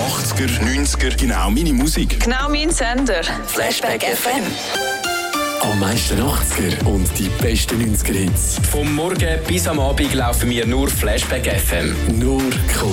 80er, 90er, genau meine Musik. Genau mein Sender. Flashback FM. Am meisten 80er und die besten 90er-Hits. Vom Morgen bis am Abend laufen wir nur Flashback FM. Nur